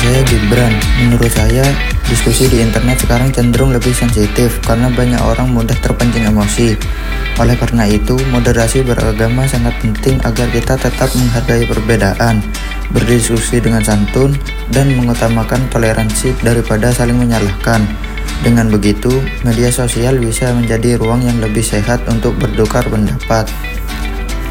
saya Gibran. Menurut saya, diskusi di internet sekarang cenderung lebih sensitif karena banyak orang mudah terpancing emosi. Oleh karena itu, moderasi beragama sangat penting agar kita tetap menghargai perbedaan, berdiskusi dengan santun, dan mengutamakan toleransi daripada saling menyalahkan. Dengan begitu, media sosial bisa menjadi ruang yang lebih sehat untuk bertukar pendapat.